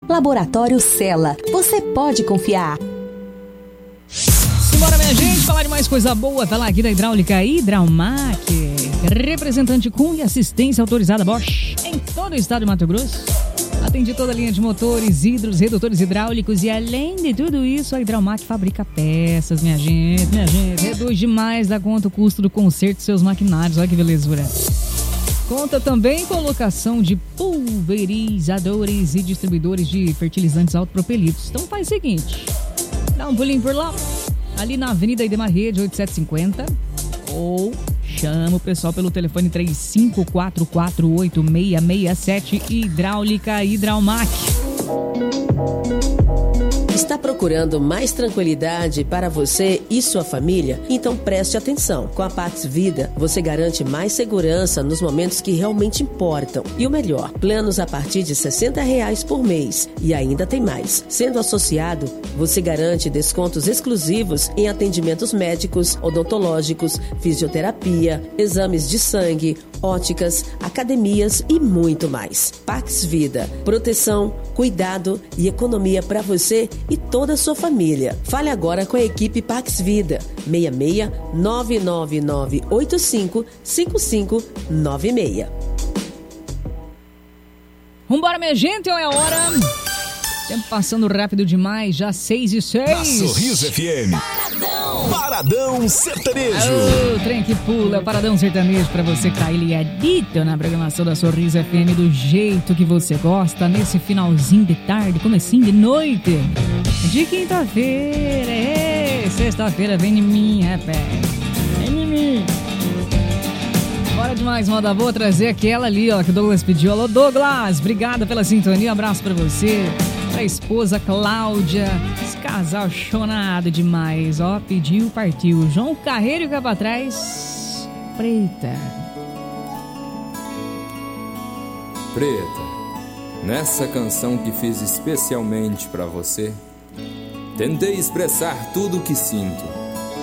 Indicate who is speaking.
Speaker 1: Laboratório Cella. Você pode confiar.
Speaker 2: Simbora, minha gente, falar de mais coisa boa. Falar aqui da hidráulica Hidraumac, representante com e assistência autorizada Bosch em todo o estado de Mato Grosso. Atende toda a linha de motores, hidros, redutores hidráulicos e, além de tudo isso, a Hidraumac fabrica peças, minha gente. Reduz demais da conta o custo do conserto dos seus maquinários. Olha que belezura. Conta também com locação de pulverizadores e distribuidores de fertilizantes autopropelidos. Então faz o seguinte, dá um pulinho por lá, ali na Avenida Idemar Rede, 8750, ou chama o pessoal pelo telefone 35448667, Hidráulica Hidraumac.
Speaker 3: Está procurando mais tranquilidade para você e sua família? Então preste atenção. Com a Pax Vida, você garante mais segurança nos momentos que realmente importam. E o melhor, planos a partir de R$60 por mês. E ainda tem mais. Sendo associado, você garante descontos exclusivos em atendimentos médicos, odontológicos, fisioterapia, exames de sangue, óticas, academias e muito mais. Pax Vida. Proteção, cuidado e economia para você e toda a sua família. Fale agora com a equipe Pax Vida. 66 99985 5596.
Speaker 2: Vambora, minha gente, é hora. Tempo passando rápido demais, já 6:06.
Speaker 4: Na Sorriso FM. Paradão Sertanejo.
Speaker 2: O trem que pula, é o Paradão Sertanejo pra você que tá ligadito na programação da Sorriso FM do jeito que você gosta, nesse finalzinho de tarde, comecinho de noite de quinta-feira. Sexta-feira vem em mim, rapaz. Vem em mim. Bora demais, moda boa, trazer aquela ali, ó, que o Douglas pediu. Alô, Douglas, obrigado pela sintonia, um abraço pra você, pra esposa Cláudia, esse casal chonado demais, ó, pediu, partiu. João Carreiro e cá pra trás, Preta.
Speaker 5: Preta, nessa canção que fiz especialmente pra você, tentei expressar tudo o que sinto.